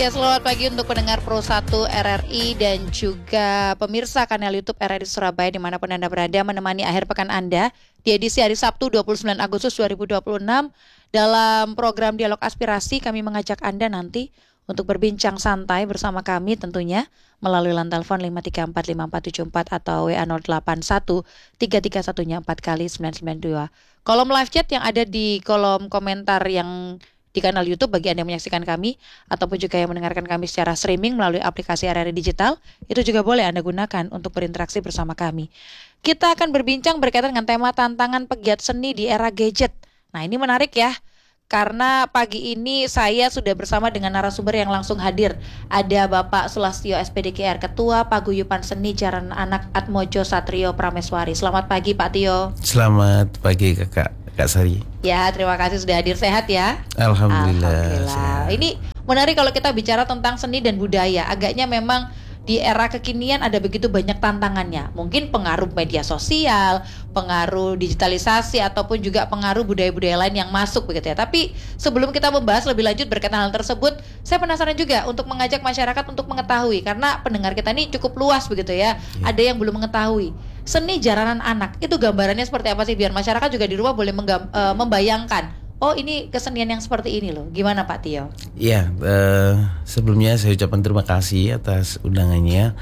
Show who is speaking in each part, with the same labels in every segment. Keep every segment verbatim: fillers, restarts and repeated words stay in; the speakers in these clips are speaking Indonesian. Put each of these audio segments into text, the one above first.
Speaker 1: Ya, selamat pagi untuk pendengar Pro satu R R I dan juga pemirsa kanal YouTube R R I Surabaya dimanapun Anda berada, menemani akhir pekan Anda di edisi hari Sabtu dua puluh sembilan Agustus dua ribu dua puluh enam. Dalam program Dialog Aspirasi, kami mengajak Anda nanti untuk berbincang santai bersama kami tentunya melalui line telepon lima tiga empat lima empat tujuh empat atau W A nol delapan satu tiga tiga satu empat kali sembilan sembilan dua. Kolom live chat yang ada di kolom komentar yang di kanal YouTube bagi Anda yang menyaksikan kami ataupun juga yang mendengarkan kami secara streaming melalui aplikasi R R I Digital, itu juga boleh Anda gunakan untuk berinteraksi bersama kami. Kita akan berbincang berkaitan dengan tema tantangan pegiat seni di era gadget. Nah, ini menarik ya, karena pagi ini saya sudah bersama dengan narasumber yang langsung hadir. Ada Bapak Sulastyo S P D K R, Ketua Paguyuban Seni Jaranan Anak Atmojo Satrio Prameswari. Selamat pagi Pak Tio.
Speaker 2: Selamat pagi Kakak. Kak Sari.
Speaker 1: Ya, terima kasih sudah hadir, sehat ya.
Speaker 2: Alhamdulillah.
Speaker 1: Alhamdulillah. Ini menarik kalau kita bicara tentang seni dan budaya. Agaknya memang di era kekinian ada begitu banyak tantangannya. Mungkin pengaruh media sosial, pengaruh digitalisasi ataupun juga pengaruh budaya-budaya lain yang masuk begitu ya. Tapi sebelum kita membahas lebih lanjut berkaitan hal tersebut, saya penasaran juga untuk mengajak masyarakat untuk mengetahui, karena pendengar kita ini cukup luas begitu ya. ya. Ada yang belum mengetahui seni jaranan anak itu gambarannya seperti apa sih, biar masyarakat juga di rumah boleh menggam, uh, membayangkan, oh ini kesenian yang seperti ini loh. Gimana Pak Tio?
Speaker 2: Iya, uh, sebelumnya saya ucapkan terima kasih atas undangannya.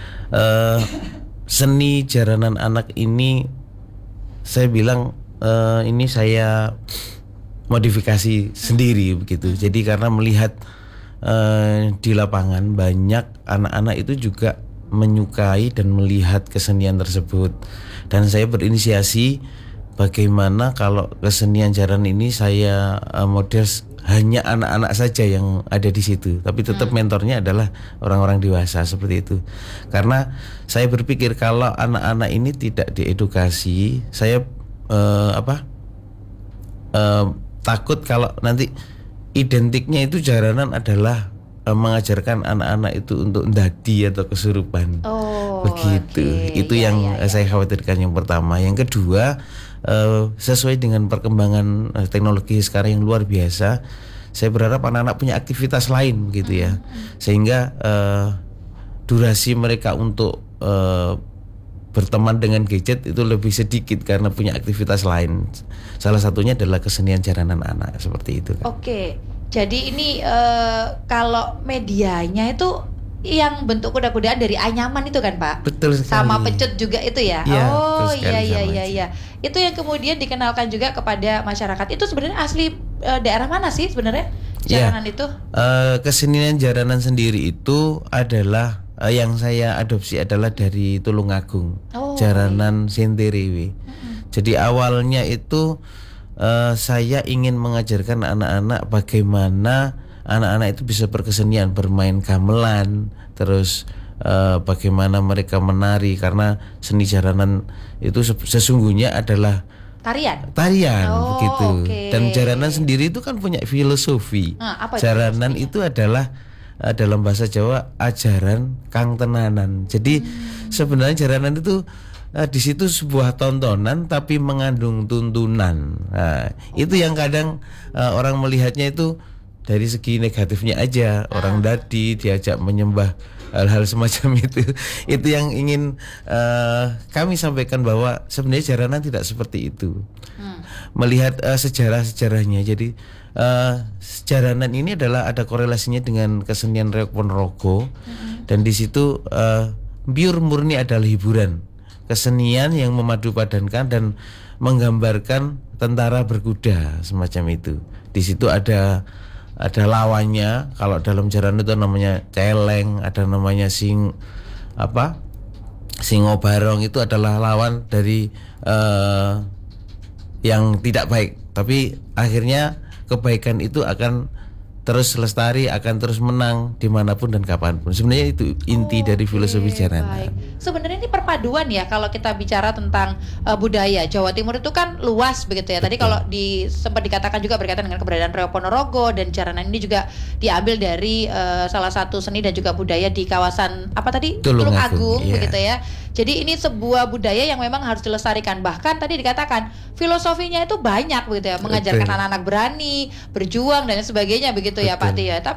Speaker 2: Uh, seni jaranan anak ini saya bilang uh, ini saya modifikasi sendiri begitu. Jadi karena melihat uh, di lapangan banyak anak-anak itu juga menyukai dan melihat kesenian tersebut, dan saya berinisiasi bagaimana kalau kesenian jaranan ini saya uh, model hanya anak-anak saja yang ada di situ, tapi tetap hmm. mentornya adalah orang-orang dewasa seperti itu. Karena saya berpikir kalau anak-anak ini tidak diedukasi, saya uh, apa uh, takut kalau nanti identiknya itu jaranan adalah mengajarkan anak-anak itu untuk ndadi atau kesurupan.
Speaker 1: Oh,
Speaker 2: begitu.
Speaker 1: Okay.
Speaker 2: Itu
Speaker 1: ya,
Speaker 2: yang
Speaker 1: ya, ya.
Speaker 2: saya khawatirkan yang pertama. Yang kedua, uh, sesuai dengan perkembangan uh, teknologi sekarang yang luar biasa, saya berharap anak-anak punya aktivitas lain begitu ya. Mm-hmm. Sehingga uh, durasi mereka untuk uh, berteman dengan gadget itu lebih sedikit karena punya aktivitas lain. Salah satunya adalah kesenian jaranan anak seperti itu.
Speaker 1: Oke. Okay. Jadi ini uh, kalau medianya itu yang bentuk kuda-kudaan dari anyaman itu kan Pak?
Speaker 2: Betul sekali.
Speaker 1: Sama pecut juga itu ya?
Speaker 2: Ya,
Speaker 1: oh iya iya iya iya. Itu yang kemudian dikenalkan juga kepada masyarakat. Itu sebenarnya asli uh, daerah mana sih sebenarnya jaranan ya. itu?
Speaker 2: Uh, kesenian jaranan sendiri itu adalah uh, yang saya adopsi adalah dari Tulungagung. Oh, jaranan okay. Senterewe. Mm-hmm. Jadi awalnya itu Uh, saya ingin mengajarkan anak-anak bagaimana anak-anak itu bisa berkesenian, bermain gamelan, terus uh, bagaimana mereka menari, karena seni jaranan itu sesungguhnya adalah
Speaker 1: tarian.
Speaker 2: Tarian
Speaker 1: oh,
Speaker 2: begitu.
Speaker 1: Okay.
Speaker 2: Dan jaranan sendiri itu kan punya filosofi.
Speaker 1: Nah, apa
Speaker 2: jaranan itu, itu adalah uh, dalam bahasa Jawa ajaran kang tenanan. Jadi hmm. sebenarnya jaranan itu Nah, di situ sebuah tontonan tapi mengandung tuntunan. Nah, oh. itu yang kadang uh, orang melihatnya itu dari segi negatifnya aja. Ah. Orang dadi diajak menyembah hal-hal semacam itu. Itu yang ingin uh, kami sampaikan, bahwa sebenarnya jaranan tidak seperti itu. Hmm. Melihat uh, sejarah-sejarahnya. Jadi uh, jaranan ini adalah ada korelasinya dengan kesenian Reok Ponorogo. Hmm. Dan di situ uh, pure murni adalah hiburan. Kesenian yang memadupadankan dan menggambarkan tentara berkuda semacam itu. Di situ ada ada lawannya. Kalau dalam jaranan itu namanya celeng, ada namanya sing apa? Singo barong, itu adalah lawan dari uh, yang tidak baik. Tapi akhirnya kebaikan itu akan terus lestari, akan terus menang dimanapun dan kapanpun. Sebenarnya itu inti oh, dari filosofi okay, jaranan.
Speaker 1: Sebenarnya ini perpaduan ya kalau kita bicara tentang uh, budaya. Jawa Timur itu kan luas begitu ya. Tadi Betul. Kalau di sempat dikatakan juga berkaitan dengan keberadaan Reok Ponorogo, dan jaranan ini juga diambil dari uh, salah satu seni dan juga budaya di kawasan apa tadi? Tulungagung yeah. begitu ya. Jadi ini sebuah budaya yang memang harus dilestarikan. Bahkan tadi dikatakan filosofinya itu banyak begitu ya, mengajarkan Betul. anak-anak berani, berjuang dan sebagainya begitu Betul. ya Pak Tio. Tapi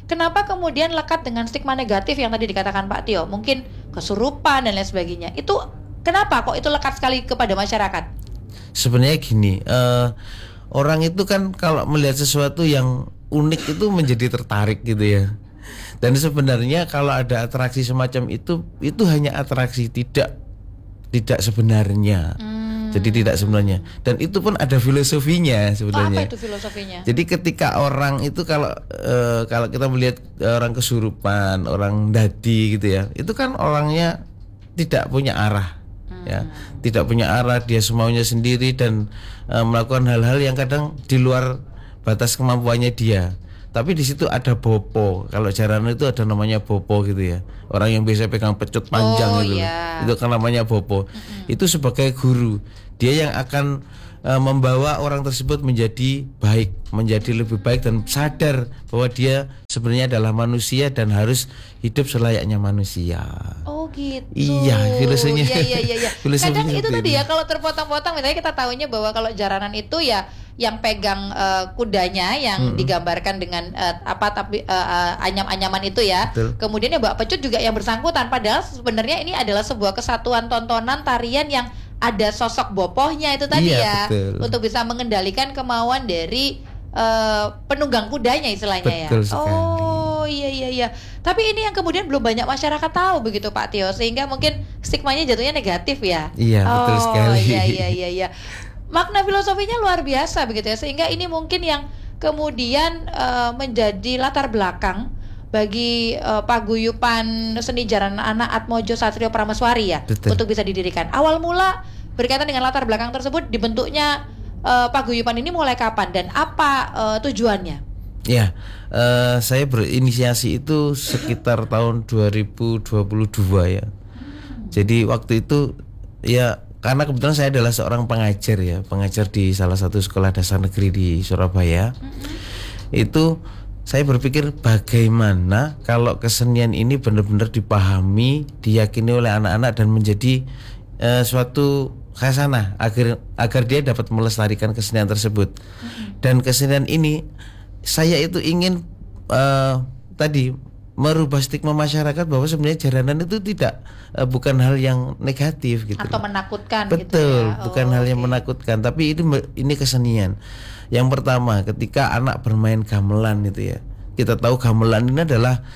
Speaker 1: kenapa kemudian lekat dengan stigma negatif yang tadi dikatakan Pak Tio, mungkin kesurupan dan lain sebagainya. Itu kenapa kok itu lekat sekali kepada masyarakat?
Speaker 2: Sebenarnya gini, uh, orang itu kan kalau melihat sesuatu yang unik itu menjadi tertarik gitu ya. Dan sebenarnya kalau ada atraksi semacam itu, itu hanya atraksi, tidak tidak sebenarnya. Hmm. Jadi tidak sebenarnya. Dan itu pun ada filosofinya sebenarnya.
Speaker 1: Apa itu filosofinya?
Speaker 2: Jadi ketika orang itu kalau uh, kalau kita melihat orang kesurupan, orang dadi gitu ya, itu kan orangnya tidak punya arah. Hmm. Ya, tidak punya arah, dia semaunya sendiri dan uh, melakukan hal-hal yang kadang di luar batas kemampuannya dia. Tapi di situ ada bopo. Kalau jaranan itu ada namanya bopo gitu ya. Orang yang biasa pegang pecut panjang
Speaker 1: oh,
Speaker 2: gitu.
Speaker 1: Yeah.
Speaker 2: Itu kan namanya bopo. Mm-hmm. Itu sebagai guru. Dia yang akan uh, membawa orang tersebut menjadi baik, menjadi lebih baik dan sadar bahwa dia sebenarnya adalah manusia dan harus hidup selayaknya manusia.
Speaker 1: Oh gitu.
Speaker 2: Iya, filosofinya.
Speaker 1: Iya iya iya iya. Kadang itu tadi ya, kalau terpotong-potong misalnya kita tahunya bahwa kalau jaranan itu ya yang pegang uh, kudanya yang hmm. digambarkan dengan uh, apa tapi uh, uh, anyam-anyaman itu ya. Betul. Kemudian ya bawa pecut juga yang bersangkutan, padahal sebenarnya ini adalah sebuah kesatuan tontonan tarian yang ada sosok bopohnya itu tadi
Speaker 2: iya,
Speaker 1: ya.
Speaker 2: Betul.
Speaker 1: Untuk bisa mengendalikan kemauan dari uh, penunggang kudanya istilahnya.
Speaker 2: Betul
Speaker 1: ya.
Speaker 2: Sekali.
Speaker 1: Oh iya iya iya. Tapi ini yang kemudian belum banyak masyarakat tahu begitu Pak Tio, sehingga mungkin stigmanya jatuhnya negatif ya.
Speaker 2: Iya,
Speaker 1: oh,
Speaker 2: betul sekali.
Speaker 1: Iya iya iya iya. Makna filosofinya luar biasa begitu ya, sehingga ini mungkin yang kemudian uh, menjadi latar belakang bagi uh, paguyuban seni jaranan anak Atmojo Satrio Prameswari ya. Betul. Untuk bisa didirikan. Awal mula berkaitan dengan latar belakang tersebut, dibentuknya uh, paguyuban ini mulai kapan dan apa uh, tujuannya? Ya, uh, saya berinisiasi itu sekitar tahun dua ribu dua puluh dua ya. Hmm. Jadi waktu itu ya, karena kebetulan saya adalah seorang pengajar ya, pengajar di salah satu sekolah dasar negeri di Surabaya. Mm-hmm. Itu saya berpikir bagaimana kalau kesenian ini benar-benar dipahami, diyakini oleh anak-anak dan menjadi uh, suatu khasanah agar agar dia dapat melestarikan kesenian tersebut. Mm-hmm. Dan kesenian ini saya itu ingin uh, tadi merubah stigma masyarakat bahwa sebenarnya jaranan itu tidak uh, bukan hal yang negatif gitu atau menakutkan. Betul, gitu ya. Bukan oh, hal yang okay. menakutkan, tapi ini ini kesenian. Yang pertama, ketika anak bermain gamelan itu ya. Kita tahu gamelan ini adalah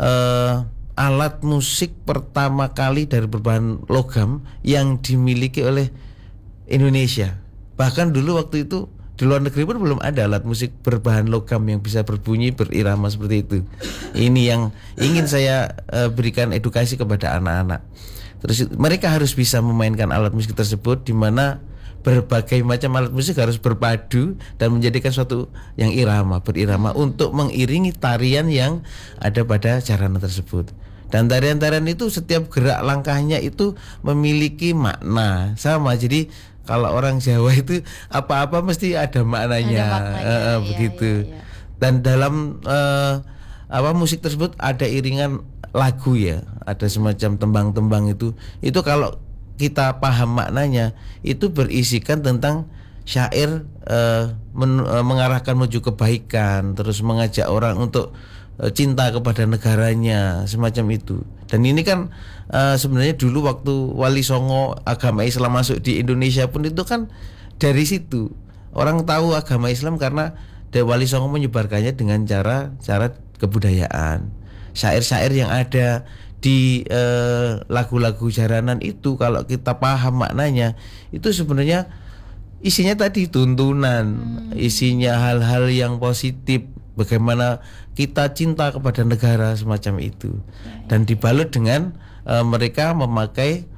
Speaker 1: uh, alat musik pertama kali dari berbahan logam yang dimiliki oleh Indonesia. Bahkan dulu waktu itu di luar negeri pun belum ada alat musik berbahan logam yang bisa berbunyi berirama seperti itu. Ini yang ingin saya uh, berikan edukasi kepada anak-anak. Terus mereka harus bisa memainkan alat musik tersebut, di mana berbagai macam alat musik harus berpadu dan menjadikan suatu yang irama, berirama untuk mengiringi tarian yang ada pada jaranan tersebut. Dan tarian-tarian itu setiap gerak langkahnya itu memiliki makna sama. Jadi kalau orang Jawa itu apa-apa mesti ada maknanya, ada maknanya uh, iya, begitu. Iya, iya. Dan dalam uh, apa musik tersebut ada iringan lagu ya, ada semacam tembang-tembang itu. Itu kalau kita paham maknanya, itu berisikan tentang syair uh, men- uh, mengarahkan menuju kebaikan, terus mengajak orang untuk uh, cinta kepada negaranya, semacam itu. Dan ini kan uh, sebenarnya dulu waktu Wali Songo agama Islam masuk di Indonesia pun itu kan dari situ. Orang tahu agama Islam karena Wali Songo menyebarkannya dengan cara cara kebudayaan. Syair-syair yang ada di uh, lagu-lagu jaranan itu kalau kita paham maknanya, itu sebenarnya isinya tadi tuntunan, hmm. isinya hal-hal yang positif. Bagaimana kita cinta kepada negara semacam itu, dan dibalut dengan uh, mereka memakai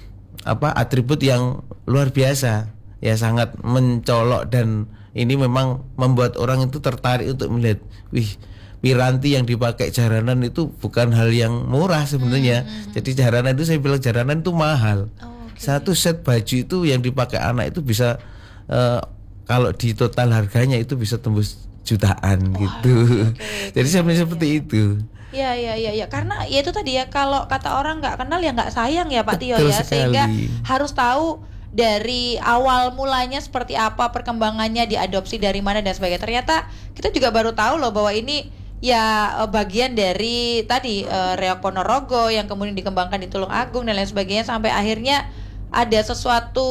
Speaker 1: apa atribut yang luar biasa ya, sangat mencolok, dan ini memang membuat orang itu tertarik untuk melihat, wih, piranti yang dipakai jaranan itu bukan hal yang murah sebenarnya. Hmm. Jadi jaranan itu, saya bilang jaranan itu mahal. Oh, okay. Satu set baju itu yang dipakai anak itu bisa uh, kalau di total harganya itu bisa tembus jutaan. Oh, gitu. Okay. Jadi sebenarnya seperti ya. itu. Ya ya ya ya, karena ya itu tadi ya, kalau kata orang nggak kenal ya nggak sayang ya Pak Tio ya, sekali. Sehingga harus tahu dari awal mulanya seperti apa, perkembangannya, diadopsi dari mana dan sebagainya. Ternyata kita juga baru tahu loh bahwa ini ya eh, bagian dari tadi eh, Reok Ponorogo yang kemudian dikembangkan di Tulungagung dan lain sebagainya, sampai akhirnya ada sesuatu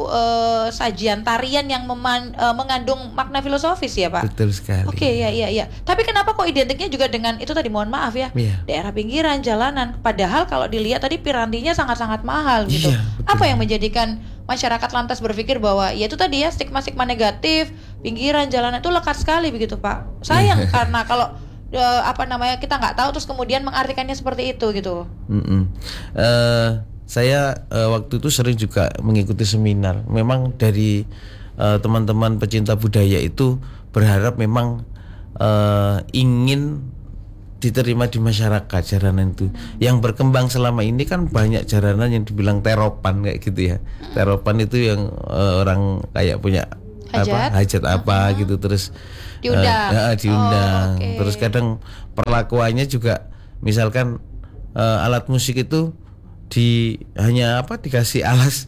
Speaker 1: eh, sajian tarian yang meman, eh, mengandung makna filosofis ya Pak.
Speaker 2: Betul sekali.
Speaker 1: Oke, ya ya ya. Tapi kenapa kok identiknya juga dengan itu tadi, mohon maaf ya,
Speaker 2: Iya.
Speaker 1: daerah pinggiran, jalanan. Padahal kalau dilihat tadi pirantinya sangat-sangat mahal gitu.
Speaker 2: Iya, betul.
Speaker 1: Apa yang menjadikan masyarakat lantas berpikir bahwa ya itu tadi ya stigma-stigma negatif, pinggiran, jalanan itu lekat sekali begitu Pak. Sayang karena kalau eh, apa namanya kita nggak tahu terus kemudian mengartikannya seperti itu gitu.
Speaker 2: Mm-mm. Eh, saya eh, waktu itu sering juga mengikuti seminar. Memang dari eh, teman-teman pecinta budaya itu berharap memang eh, ingin diterima di masyarakat jaranan itu. Yang berkembang selama ini kan banyak jaranan yang dibilang teropan kayak gitu ya. Teropan itu yang eh, orang kayak punya
Speaker 1: Hajat.
Speaker 2: apa hajat apa gitu, terus
Speaker 1: Diundang.
Speaker 2: eh, ya, diundang.
Speaker 1: Oh, oke.
Speaker 2: Terus kadang perlakuannya juga misalkan eh, alat musik itu di hanya apa dikasih alas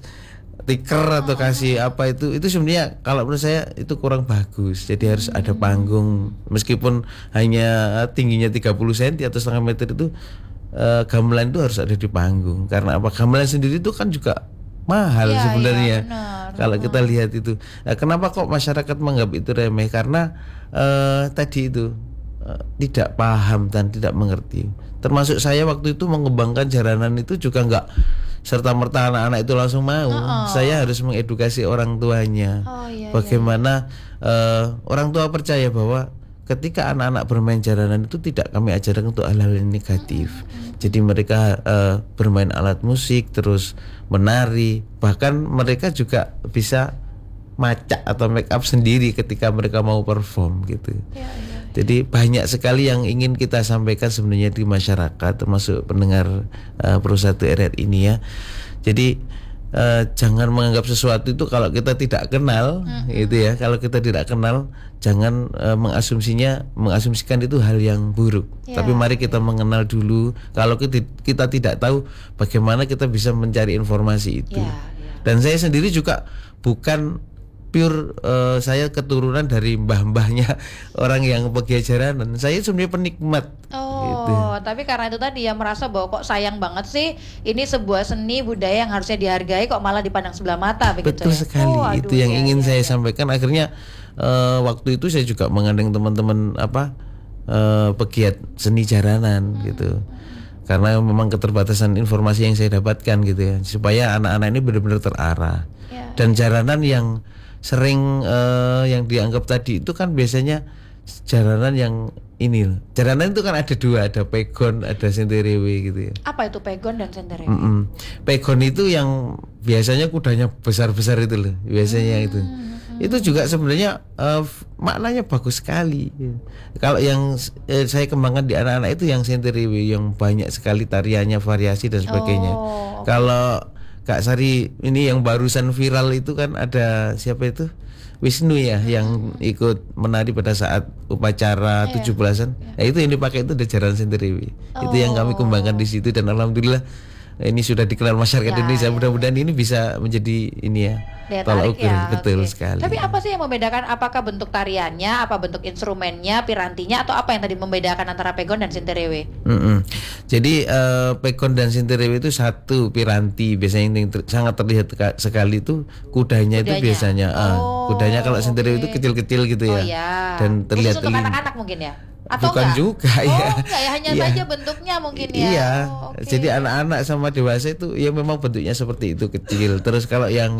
Speaker 2: tiker atau kasih apa itu itu sebenarnya kalau menurut saya itu kurang bagus. Jadi harus ada panggung, meskipun hanya tingginya tiga puluh sentimeter atau setengah meter itu eh, gamelan itu harus ada di panggung. Karena apa, gamelan sendiri itu kan juga mahal
Speaker 1: Iya,
Speaker 2: sebenarnya.
Speaker 1: iya, benar.
Speaker 2: Kalau kita lihat itu, nah, kenapa kok masyarakat menganggap itu remeh? Karena eh, tadi itu eh, tidak paham dan tidak mengerti. Termasuk saya waktu itu mengembangkan jaranan itu juga nggak serta merta anak-anak itu langsung mau.
Speaker 1: Oh.
Speaker 2: Saya harus mengedukasi orang tuanya.
Speaker 1: Oh, iya,
Speaker 2: Bagaimana eh, orang tua percaya bahwa ketika anak-anak bermain jaranan itu tidak kami ajarkan untuk hal-hal yang negatif. Jadi mereka eh, bermain alat musik, terus menari, bahkan mereka juga bisa macak atau make up sendiri ketika mereka mau perform gitu.
Speaker 1: Iya, iya.
Speaker 2: Jadi banyak sekali yang ingin kita sampaikan sebenarnya di masyarakat, termasuk pendengar uh, Pro satu R R ini ya. Jadi uh, jangan menganggap sesuatu itu kalau kita tidak kenal, mm-hmm. gitu ya. Kalau kita tidak kenal, jangan uh, mengasumsinya, mengasumsikan itu hal yang buruk.
Speaker 1: Yeah.
Speaker 2: Tapi mari kita mengenal dulu. Kalau kita, kita tidak tahu, bagaimana kita bisa mencari informasi itu.
Speaker 1: Yeah, yeah.
Speaker 2: Dan saya sendiri juga bukan pure uh, saya keturunan dari mbah-mbahnya orang yang pegiat jaranan. Saya sebenarnya penikmat.
Speaker 1: Oh,
Speaker 2: gitu.
Speaker 1: Tapi karena itu tadi ya merasa bahwa kok sayang banget sih ini sebuah seni budaya yang harusnya dihargai kok malah dipandang sebelah mata begitu.
Speaker 2: Betul
Speaker 1: ya?
Speaker 2: sekali.
Speaker 1: Oh, aduh,
Speaker 2: itu yang
Speaker 1: ya,
Speaker 2: ingin
Speaker 1: ya,
Speaker 2: saya
Speaker 1: ya.
Speaker 2: sampaikan. Akhirnya uh, waktu itu saya juga mengandeng teman-teman apa uh, pegiat seni jaranan hmm. gitu. Karena memang keterbatasan informasi yang saya dapatkan gitu ya, supaya anak-anak ini benar-benar terarah.
Speaker 1: Ya.
Speaker 2: Dan jaranan yang sering uh, yang dianggap tadi itu kan biasanya jaranan yang ini. Jaranan itu kan ada dua, ada pegon, ada senterewe gitu ya.
Speaker 1: Apa itu pegon dan senterewe?
Speaker 2: Mm-mm. Pegon itu yang biasanya kudanya besar-besar itu loh, biasanya hmm. itu. Itu juga sebenarnya uh, maknanya bagus sekali. Kalau yang eh, saya kembangkan di anak-anak itu yang senterewe, yang banyak sekali tariannya, variasi dan sebagainya.
Speaker 1: Oh, okay.
Speaker 2: Kalau Kak Sari ini yang barusan viral itu kan ada siapa itu? Wisnu ya, hmm. yang ikut menari pada saat upacara tujuh belasan. Yeah. Nah, itu yang dipakai itu jaran senterewe. Oh. Itu yang kami kembangkan di situ dan alhamdulillah ini sudah dikenal masyarakat ya, Indonesia. Ya. Mudah-mudahan ini bisa menjadi ini ya. Tolak ukur,
Speaker 1: ya,
Speaker 2: betul
Speaker 1: okay.
Speaker 2: sekali.
Speaker 1: Tapi apa sih yang membedakan? Apakah bentuk tariannya, apa bentuk instrumennya, pirantinya, atau apa yang tadi membedakan antara pegon dan senterewe?
Speaker 2: Mm-mm. Jadi uh, pegon dan senterewe itu satu piranti. Biasanya yang ter- sangat terlihat ka- sekali itu kudanya, kudanya itu biasanya.
Speaker 1: Oh,
Speaker 2: uh, kudanya kalau
Speaker 1: okay.
Speaker 2: senterewe itu kecil-kecil gitu ya.
Speaker 1: Oh, ya.
Speaker 2: Dan terlihat
Speaker 1: untuk anak-anak mungkin ya? Atau
Speaker 2: bukan
Speaker 1: enggak?
Speaker 2: juga
Speaker 1: oh,
Speaker 2: ya.
Speaker 1: Oh enggak ya, hanya
Speaker 2: iya.
Speaker 1: saja bentuknya mungkin ya.
Speaker 2: Iya.
Speaker 1: Oh, okay.
Speaker 2: Jadi anak-anak sama dewasa itu ya memang bentuknya seperti itu, kecil. Terus kalau yang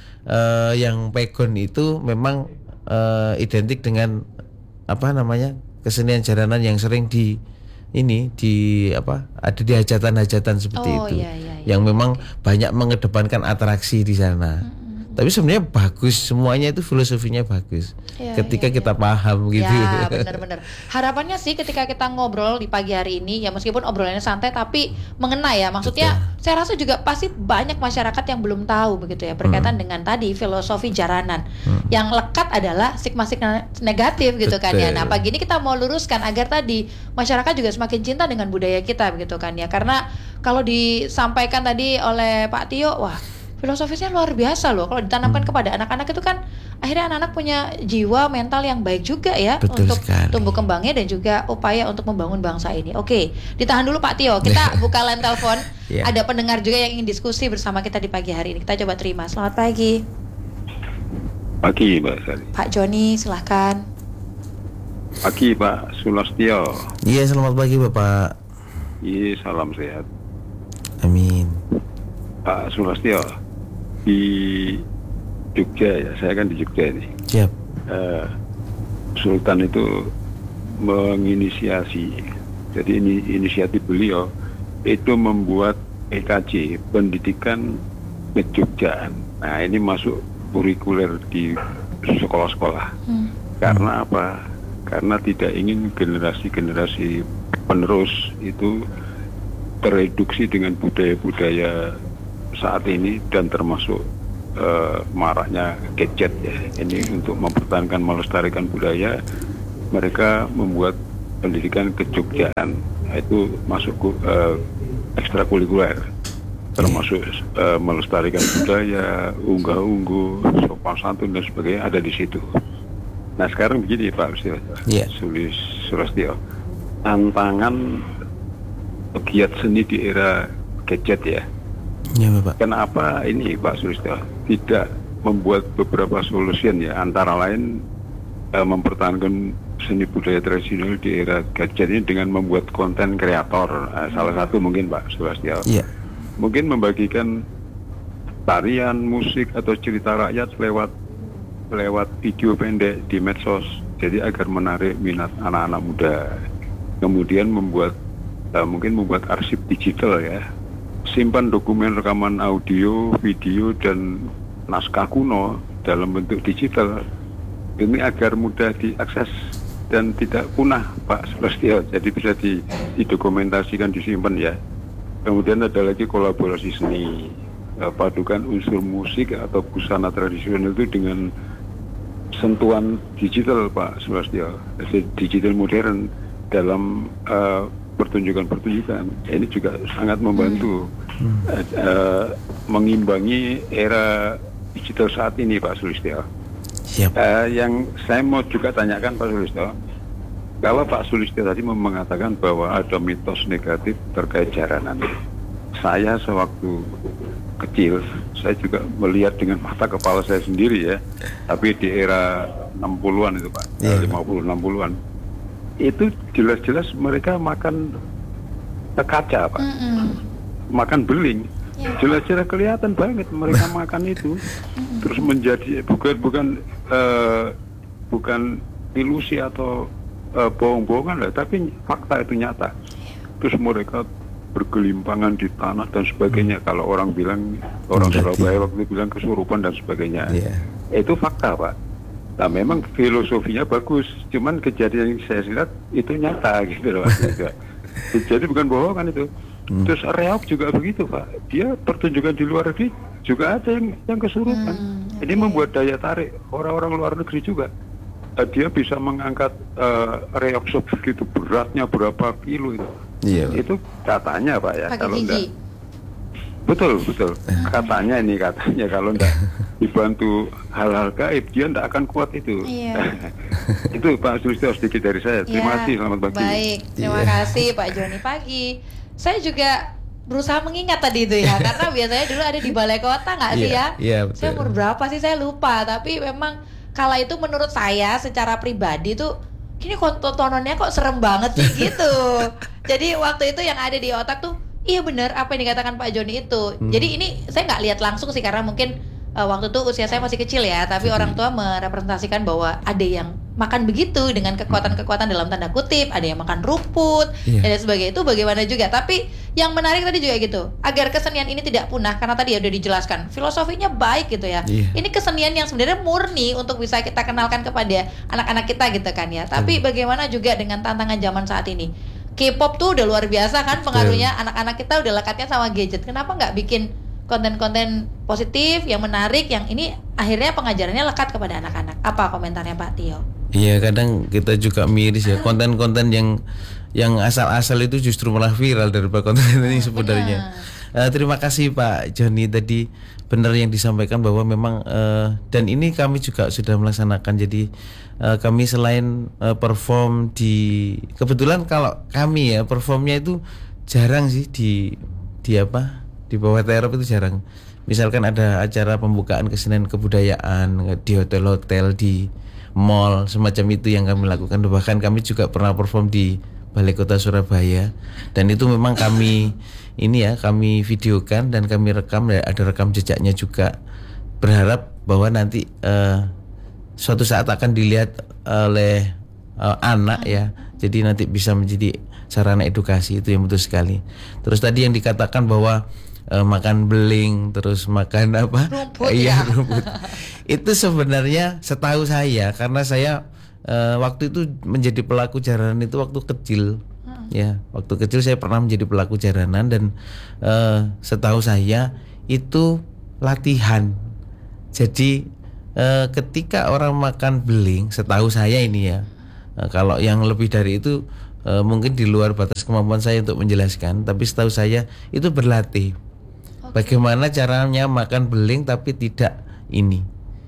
Speaker 2: uh, yang pegon itu memang uh, identik dengan apa namanya? kesenian jaranan yang sering di ini di apa? ada di hajatan-hajatan seperti
Speaker 1: oh,
Speaker 2: itu.
Speaker 1: Iya, iya, iya.
Speaker 2: Yang memang okay. banyak mengedepankan atraksi di sana. Hmm. Tapi sebenarnya bagus, semuanya itu filosofinya bagus. Ya, ketika ya, kita ya. paham gitu.
Speaker 1: Ya, benar-benar. Harapannya sih ketika kita ngobrol di pagi hari ini, ya meskipun obrolannya santai tapi mengena ya. Maksudnya betul. Saya rasa juga pasti banyak masyarakat yang belum tahu begitu ya berkaitan hmm. dengan tadi filosofi jaranan. Hmm. Yang lekat adalah stigma-stigma negatif gitu betul. kan ya. Nah, pagi ini kita mau luruskan agar tadi masyarakat juga semakin cinta dengan budaya kita begitu kan ya. Karena kalau disampaikan tadi oleh Pak Tio, wah filosofisnya luar biasa loh. Kalau ditanamkan hmm. kepada anak-anak itu kan akhirnya anak-anak punya jiwa mental yang baik juga ya.
Speaker 2: Betul
Speaker 1: untuk
Speaker 2: sekali.
Speaker 1: tumbuh kembangnya dan juga upaya untuk membangun bangsa ini. Oke, ditahan dulu Pak Tio. Kita buka line telepon. Yeah. Ada pendengar juga yang ingin diskusi bersama kita di pagi hari ini. Kita coba terima. Selamat pagi.
Speaker 3: Pagi Mbak Sari.
Speaker 1: Pak Joni, silahkan.
Speaker 3: Pagi Pak Sulastyo.
Speaker 2: Iya, selamat pagi Bapak.
Speaker 3: Iya, salam sehat.
Speaker 2: Amin.
Speaker 3: Pak Sulastyo, di Jogja ya, saya kan di Jogja ini.
Speaker 2: Siap.
Speaker 3: Uh, Sultan itu menginisiasi, jadi ini inisiatif beliau itu membuat P K J, pendidikan kejogjaan. Nah ini masuk kurikuler di sekolah-sekolah. Hmm. Karena apa? Karena tidak ingin generasi-generasi penerus itu tereduksi dengan budaya-budaya saat ini dan termasuk uh, maraknya gadget ya. Ini untuk mempertahankan melestarikan budaya, mereka membuat pendidikan kejogjaan, itu masuk uh, ekstrakurikuler, termasuk uh, melestarikan budaya, unggah-ungguh, sopan santun dan sebagainya ada di situ. Nah sekarang begini Pak
Speaker 2: yeah.
Speaker 3: Sulis Sulastyo, tantangan pegiat seni di era gadget ya.
Speaker 2: Ya, Bapak.
Speaker 3: Kenapa ini Pak Sulistyo tidak membuat beberapa solusi ya, antara lain eh, mempertahankan seni budaya tradisional di era gadget ini dengan membuat konten kreator. Eh, salah satu mungkin Pak Sulistyo.
Speaker 2: Iya.
Speaker 3: Mungkin membagikan tarian, musik atau cerita rakyat lewat lewat video pendek di medsos. Jadi agar menarik minat anak-anak muda. Kemudian membuat eh, mungkin membuat arsip digital ya. Simpan dokumen rekaman audio, video, dan naskah kuno dalam bentuk digital. Ini agar mudah diakses dan tidak punah, Pak Sulastyo. Jadi bisa di, didokumentasikan, disimpan ya. Kemudian ada lagi kolaborasi seni. Padukan unsur musik atau busana tradisional itu dengan sentuhan digital, Pak Sulastyo. Digital modern dalam uh, pertunjukan-pertunjukan. Ini juga sangat membantu hmm. uh, uh, mengimbangi era digital saat ini, Pak Sulistyo.
Speaker 2: Siap.
Speaker 3: Uh, yang saya mau juga tanyakan Pak Sulistyo, kalau Pak Sulistyo tadi mengatakan bahwa ada mitos negatif terkait jaranan. Saya sewaktu kecil, saya juga melihat dengan mata kepala saya sendiri ya, tapi di era enam puluhan itu Pak, yeah. lima puluh enam puluhan. Itu jelas-jelas mereka makan kaca Pak, mm-mm. makan beling, yeah. jelas-jelas kelihatan banget mereka makan itu, mm-mm. terus menjadi bukan bukan uh, bukan ilusi atau uh, bohong-bohongan lah, tapi fakta itu nyata. Terus mereka bergelimpangan di tanah dan sebagainya. Mm. Kalau orang bilang orang Surabaya waktu itu bilang kesurupan dan sebagainya, yeah. itu fakta Pak. Nah memang filosofinya bagus, cuman kejadian yang saya lihat itu nyata gitu loh. Jadi bukan bohongan itu. Hmm. Terus reok juga begitu Pak. Dia pertunjukan di luar negeri juga ada yang yang kesurupan. Hmm, okay. Ini membuat daya tarik orang-orang luar negeri juga. Uh, dia bisa mengangkat uh, reok sebegitu beratnya berapa kilo itu. Iya. Itu katanya Pak ya. Pake kalau gigi. Enggak. Betul, betul. Katanya ini katanya kalau enggak dibantu hal-hal gaib dia enggak akan kuat itu. Iya. Itu Pak Sulistyo sedikit dari saya. Terima ya, kasih, selamat pagi.
Speaker 1: Baik, terima iya. kasih Pak Joni pagi. Saya juga berusaha mengingat tadi itu ya, karena biasanya dulu ada di balai kota nggak sih ya?
Speaker 2: Iya, betul.
Speaker 1: Saya umur berapa sih saya lupa, tapi memang kala itu menurut saya secara pribadi tuh ini kok tontonannya kok serem banget sih gitu. Jadi waktu itu yang ada di otak tuh iya benar apa yang dikatakan Pak Joni itu. Hmm. Jadi ini saya nggak lihat langsung sih karena mungkin uh, waktu itu usia saya masih kecil ya. Tapi hmm. orang tua merepresentasikan bahwa ada yang makan begitu dengan kekuatan-kekuatan dalam tanda kutip. Ada yang makan rumput yeah. dan sebagainya. Itu bagaimana juga. Tapi yang menarik tadi juga gitu. Agar kesenian ini tidak punah karena tadi ya udah dijelaskan. Filosofinya baik gitu ya. Yeah. Ini kesenian yang sebenarnya murni untuk bisa kita kenalkan kepada anak-anak kita gitu kan ya. Tapi hmm. bagaimana juga dengan tantangan zaman saat ini. K-pop tuh udah luar biasa kan pengaruhnya, anak-anak kita udah lekatnya sama gadget. Kenapa nggak bikin konten-konten positif yang menarik yang ini akhirnya pengajarannya lekat kepada anak-anak? Apa komentarnya Pak Tio?
Speaker 2: Iya, kadang kita juga miris ya, konten-konten yang yang asal-asal itu justru malah viral daripada konten ini sebenarnya. uh, terima kasih Pak Joni, tadi benar yang disampaikan bahwa memang uh, dan ini kami juga sudah melaksanakan. Jadi uh, kami selain uh, perform di, kebetulan kalau kami ya performnya itu jarang sih di di apa di bawah terop itu jarang. Misalkan ada acara pembukaan kesenian kebudayaan di hotel-hotel, di mall, semacam itu yang kami lakukan. Bahkan kami juga pernah perform di Balai Kota Surabaya, dan itu memang kami ini ya kami videokan dan kami rekam, ada rekam jejaknya juga. Berharap bahwa nanti uh, suatu saat akan dilihat oleh uh, anak ya, jadi nanti bisa menjadi sarana edukasi, itu yang betul sekali. Terus tadi yang dikatakan bahwa uh, makan beling, terus makan apa?
Speaker 1: Rumput
Speaker 2: iya
Speaker 1: ya.
Speaker 2: rumput. Itu sebenarnya setahu saya, karena saya Uh, waktu itu menjadi pelaku jaranan itu waktu kecil, hmm. ya waktu kecil saya pernah menjadi pelaku jaranan, dan uh, setahu saya itu latihan. Jadi uh, ketika orang makan beling, setahu saya ini ya, uh, kalau yang lebih dari itu uh, mungkin di luar batas kemampuan saya untuk menjelaskan, tapi setahu saya itu berlatih. Okay. Bagaimana caranya makan beling tapi tidak ini,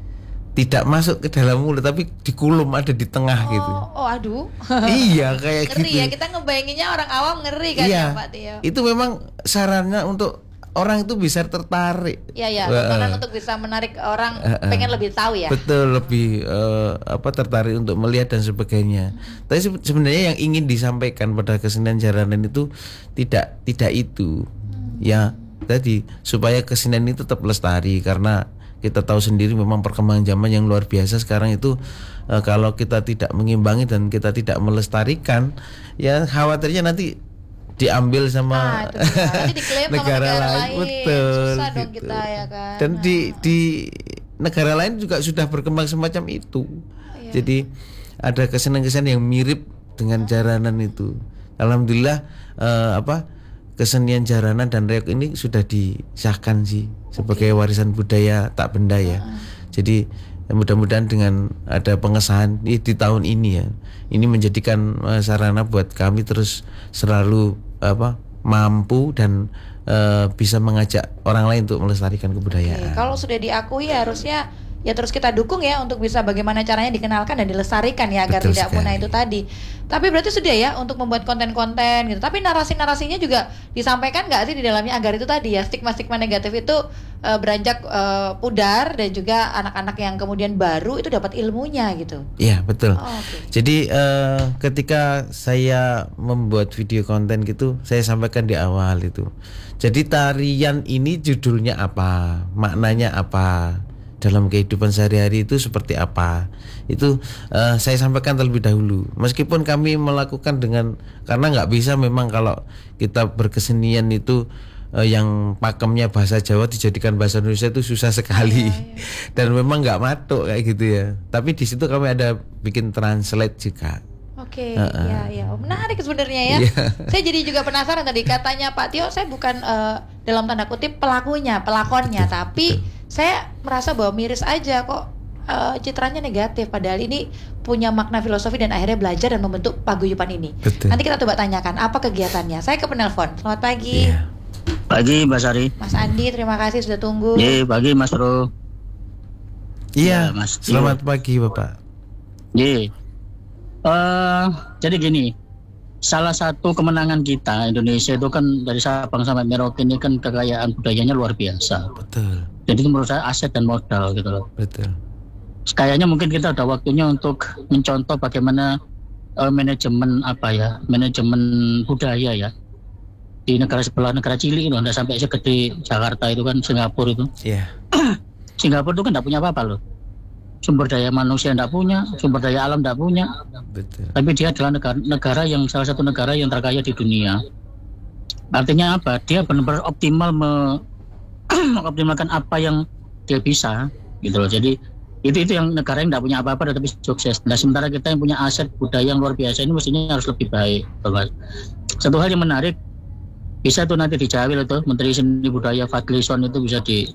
Speaker 2: tidak masuk ke dalam mulut tapi dikulum, ada di tengah
Speaker 1: oh,
Speaker 2: gitu.
Speaker 1: Oh aduh.
Speaker 2: Iya kayak
Speaker 1: ngeri
Speaker 2: gitu.
Speaker 1: ya, kita ngebayanginnya orang awam ngeri kan
Speaker 2: iya,
Speaker 1: ya Pak Tio.
Speaker 2: Itu memang sarannya untuk orang itu bisa tertarik.
Speaker 1: Iya ya, uh, untuk bisa menarik orang uh, uh, pengen lebih tahu ya.
Speaker 2: Betul, lebih uh, apa tertarik untuk melihat dan sebagainya. Hmm. Tapi sebenarnya yang ingin disampaikan pada kesenian jaranan itu tidak tidak itu. Hmm. Ya, tadi supaya kesenian ini tetap lestari, karena kita tahu sendiri memang perkembangan zaman yang luar biasa sekarang itu. E, kalau kita tidak mengimbangi dan kita tidak melestarikan, ya khawatirnya nanti diambil sama
Speaker 1: ah, nanti diklaim
Speaker 2: negara,
Speaker 1: sama negara
Speaker 2: lain.
Speaker 1: lain.
Speaker 2: Betul.
Speaker 1: Susah
Speaker 2: gitu.
Speaker 1: dong kita ya kan.
Speaker 2: Dan di di negara lain juga sudah berkembang semacam itu. Oh, iya. Jadi ada kesenian-kesenian yang mirip dengan jaranan itu. Alhamdulillah e, apa kesenian jaranan dan reog ini sudah disahkan sih sebagai okay. warisan budaya tak benda ya. Uh-huh. Jadi mudah-mudahan dengan ada pengesahan di, di tahun ini ya, ini menjadikan uh, sarana buat kami terus selalu apa mampu dan uh, bisa mengajak orang lain untuk melestarikan kebudayaan.
Speaker 1: Okay. Kalau sudah diakui harusnya ya terus kita dukung ya untuk bisa bagaimana caranya dikenalkan dan dilestarikan ya agar
Speaker 2: Betul
Speaker 1: tidak
Speaker 2: sekali.
Speaker 1: punah itu tadi. Tapi berarti sudah ya untuk membuat konten-konten gitu. Tapi narasi-narasinya juga disampaikan nggak sih di dalamnya agar itu tadi ya stigma-stigma negatif itu uh, beranjak uh, pudar, dan juga anak-anak yang kemudian baru itu dapat ilmunya gitu.
Speaker 2: Iya betul.
Speaker 1: Oh, okay.
Speaker 2: Jadi uh, ketika saya membuat video konten gitu, saya sampaikan di awal itu. Jadi tarian ini judulnya apa, maknanya apa, dalam kehidupan sehari-hari itu seperti apa, itu uh, saya sampaikan terlebih dahulu. Meskipun kami melakukan dengan, karena nggak bisa memang kalau kita berkesenian itu uh, yang pakemnya bahasa Jawa dijadikan bahasa Indonesia itu susah sekali. Ya, ya. Dan memang nggak matuk kayak gitu ya. Tapi di situ kami ada bikin translate juga.
Speaker 1: Oke, okay,
Speaker 2: uh-uh.
Speaker 1: ya, ya, menarik sebenarnya ya. Yeah. Saya jadi juga penasaran tadi katanya Pak Tio, saya bukan uh, dalam tanda kutip pelakunya, pelakonnya, betul, tapi betul. Saya merasa bahwa miris aja kok uh, citranya negatif. Padahal ini punya makna filosofi dan akhirnya belajar dan membentuk paguyuban ini. Betul. Nanti kita coba tanyakan apa kegiatannya. Saya ke penelpon. Selamat pagi.
Speaker 4: Yeah. Pagi Mbak Sari.
Speaker 1: Mas Andi, terima kasih sudah tunggu.
Speaker 4: Iya, yeah, pagi Mas Bro.
Speaker 2: Iya, yeah, Mas. Selamat pagi Bapak.
Speaker 4: Iya. Yeah. Uh, jadi gini, salah satu kemenangan kita Indonesia itu kan dari Sabang sampai Merauke ini kan kekayaan budayanya luar biasa.
Speaker 2: Betul.
Speaker 4: Jadi itu menurut saya aset dan modal gitu loh.
Speaker 2: Betul.
Speaker 4: Kayaknya mungkin kita ada waktunya untuk mencontoh bagaimana uh, manajemen apa ya, manajemen budaya ya di negara sebelah, negara Chili itu, nggak sampai segede Jakarta itu kan, Singapura itu. Iya. Yeah. Singapura itu kan nggak punya apa-apa loh. Sumber daya manusia tidak punya, sumber daya alam tidak punya. Betul. Tapi dia adalah negara, negara yang salah satu negara yang terkaya di dunia. Artinya apa? Dia benar-benar optimal me, mengoptimalkan apa yang dia bisa, gitu loh. Jadi itu itu yang negara yang tidak punya apa-apa tapi sukses. Nah sementara kita yang punya aset budaya yang luar biasa ini mestinya harus lebih baik. Satu hal yang menarik, bisa tuh nanti dijawil itu Menteri Seni Budaya Fadlison itu bisa di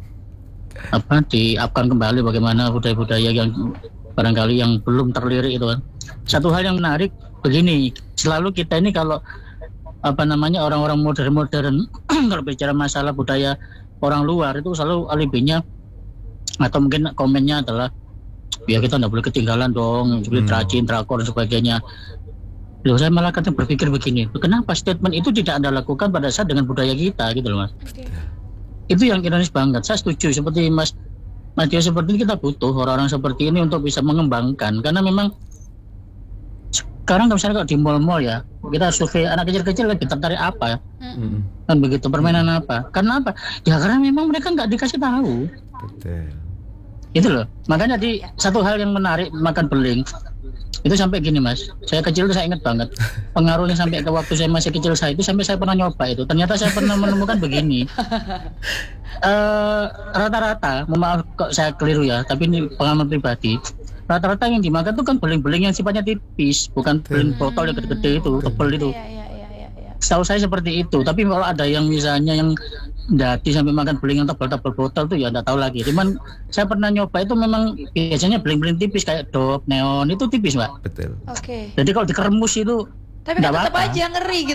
Speaker 4: apa diapkan kembali bagaimana budaya-budaya yang barangkali yang belum terlirik itu kan. Satu hal yang menarik begini, selalu kita ini kalau apa namanya orang-orang modern-modern kalau bicara masalah budaya orang luar itu selalu alibinya atau mungkin komennya adalah ya kita nggak boleh ketinggalan dong, seperti
Speaker 2: Hmm.
Speaker 4: tracin, drakor dan sebagainya. Loh, saya malah kadang berpikir begini, kenapa statement itu tidak Anda lakukan pada saat dengan budaya kita gitu loh Mas.
Speaker 1: Oke.
Speaker 4: Itu yang ironis banget. Saya setuju seperti Mas Mas Dio seperti ini, kita butuh orang-orang seperti ini untuk bisa mengembangkan, karena memang sekarang kalau misalnya kalau di mall-mall ya, kita survei anak kecil-kecil lagi tertarik apa
Speaker 2: Mm-mm.
Speaker 4: kan begitu, permainan apa, karena apa ya, karena memang mereka nggak dikasih tahu
Speaker 2: Betul.
Speaker 4: itu loh. Makanya di satu hal yang menarik makan beling itu sampai gini Mas, saya kecil itu saya ingat banget pengaruhnya sampai ke waktu saya masih kecil, saya itu sampai saya pernah nyoba itu, ternyata saya pernah menemukan begini. Eh, rata-rata, mohon maaf kok saya keliru ya, tapi ini pengalaman pribadi, rata-rata yang dimakan itu kan beling-beling yang sifatnya tipis, bukan beling botol yang gede-gede itu, tebel itu.
Speaker 1: Iya, iya, iya, iya, iya.
Speaker 4: Setahu saya seperti itu. Tapi kalau ada yang misalnya yang dati sampai makan beling yang tebal-tebal botol tuh ya nggak tahu lagi. Cuman saya pernah nyoba itu memang biasanya beling-beling tipis kayak Dove, Neon itu tipis Mbak.
Speaker 2: Betul.
Speaker 1: Oke.
Speaker 4: Jadi kalau dikeremus itu
Speaker 1: Tapi kan
Speaker 4: nggak
Speaker 1: tetap
Speaker 4: apa-apa.
Speaker 1: aja ngeri gitu.